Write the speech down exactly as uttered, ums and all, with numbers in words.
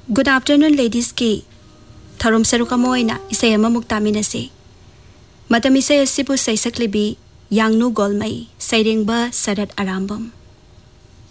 Good afternoon, ladies ki. Tharom saruka moina isay ama muktamina si. Matam isay asipu say saklibi Yangnu Golmay Sairengba Sarat Arambam.